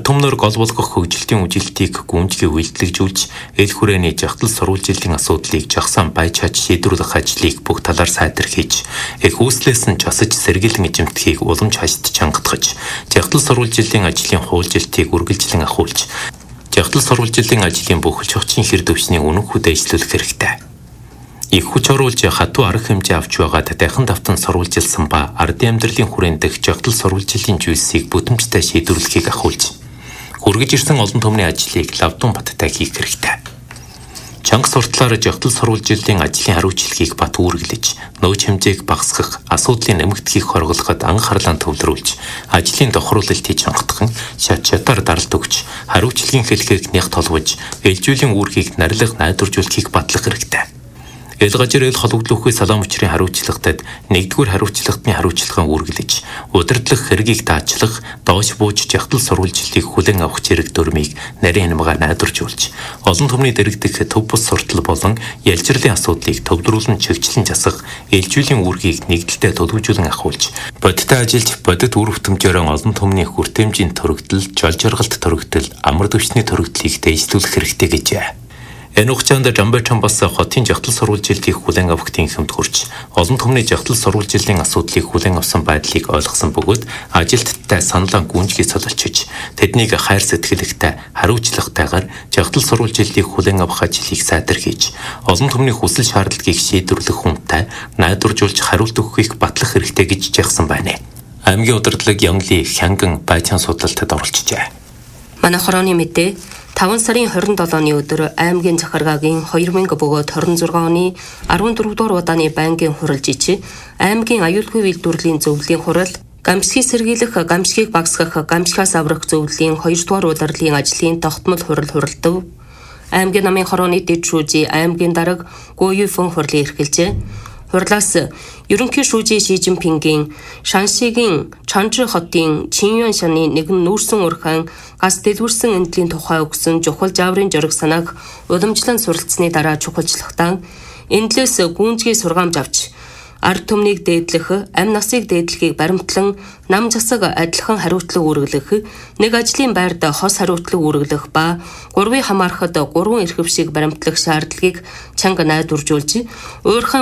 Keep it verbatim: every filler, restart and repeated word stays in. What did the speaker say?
төмнөр гол болгох хөгжилтийн үжилтийг гүнзгий үйлдэлжүүлж, эл хүрээний жагтал сурвалжилтын асуудлыг жагсаан баяжхаж шийдвэрлэх ажлыг бүх талаар сайтар хийж, их үүслээс нь часаж сэргийлэн эзэмдхийг уламж хашд чангатгаж, жагтал сурвалжилтын ажлын хуулжилтыг үргэлжлэн ахиулж, жагтал сурвалжилтын ажлын бүх чухчин хэр дэвшнийг үнэн хүдээжлүүлэх хэрэгтэй. Их хүч оруулж хатуу арга хэмжээ авч байгаад дахин давтан сурвалжилсан ба ардын амьдралын хүрээнд дэх жагтал сурвалжилтын зүйлсийг бүтэмжтэй шийдвэрлэхийг ахиулж, хүргэж ирсэн олон түмний ажлыг лавдун баттай хийх хэрэгтэй. Чанга суртлаар жагтал сурвалжилтын ажлын хариуцлагыг бат үүргэлж, нөөц хэмжээг багасгах, асуудлыг нэмэгдэхийг хорголоход анхаарлаа төвлөрүүлж, ажлын тохируулалтыг чангатхан, шат шатаар даралт өгч, хариуцлагын хэлхийг нягт толгож, ээлжүүлийн үүргийг нарилга найдваржуулахыг батлах хэрэгтэй. Эл гажир эл холбогдлохын салаам учрын хариуцлагатад нэгдүгээр хариуцлагатны хариуцлагаа үргэлж, удирдлах хэргийг даатчлах, доош бууж жагтал сурвалжилтыг хүлээн авах зэрэг дүрмийг нарийн хямгаар найдваржуулж, олон түмний дэрэгдэх төв бус суртал болон ялжирлын асуудлыг төвдрүүлэн чигчлэн засах, ээлжүүлийн үүргийг нэгдэлтэй төлөвжүүлэн ахиулж, бодиттой ажилж бодит үр хөтөмжөөр олон түмний хүртээмжийн төрөгдөл, жол жаргалт төрөгдөл, амар дэвшний төрөгдлийг дэвшлүүлэх хэрэгтэй гэжээ. Энэ хугацаанд Жамбайчан бас хотын жагтал сурвалжилтыг хүлээн авах тэнхимд хүрч, олон түмний жагтал сурвалжилтын асуудлыг хүлээн авсан байдлыг ойлгосон бөгөөд ажилттай саналаа гүнзгий солилцож, тэднийг хайр сэтгэлтэй, хариуцлагатайгаар жагтал сурвалжилтыг хүлээн авах ажлыг сайтар хийж, олон түмний хүсэл шаардлагыг шийдвэрлэх хүнтэй найдваржуулж хариулт өгөхийг батлах хэрэгтэй гэж жагсан байна. Аймгийн удирдлага Янгли Хянган Байчан судалтад оролцжээ. Манай хорооны мэдээ таван сарын хорин долооны өдөр аймгийн захиргаагийн хоёр мянга бөгөөд хорин зургаан оны арван дөрөв дугаар удааны байнгын хуралж ичи, аймгийн аюулгүй үйлдвэрлэлийн зөвлөлийн хурал, гамшигыг сэргийлэх, гамшигыг багасгах, гамшигаас аврах зөвлөлийн хоёр дугаар удирлын ажлын тогтмол хурал хуралдав. Аймгийн намын хорооны дэд шүүжий аймгийн дарга Го Юйфэн хурлын эрхэлжээ. Хурлаас ерөнхий шүүжий Ши Жинпингийн Шаншигийн Чанжи хотын Чинюан шаны нэгэн нүүрсэн урхан газ дэлгүүрсэн эндлийн тухай өгсөн чухал жаврын жориг санааг уламжлан суралцсны дараа чухалчлахтаа эндлээс гүнзгий сургаамж авч, ард түмнийг дээдлэх, амь насыг дээдлэхийг баримтлан нам засаг адилхан хариуцлага үүргэлэх, нэг ажлын байрд хос хариуцлага үүргэлэх ба гурвын хамаарахад гурван эрхэвшиг баримтлах шаардлагыг чанга найдваржуулж, уурхайн